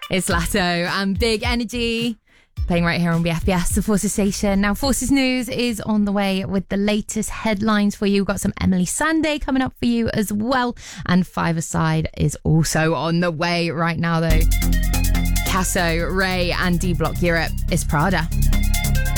It's Latto and Big Energy playing right here on BFBS, the Forces station. Now, Forces News is on the way with the latest headlines for you. We've got some Emily Sandé coming up for you as well. And Five Aside is also on the way right now, though. Casso, Ray and D Block Europe is Prada.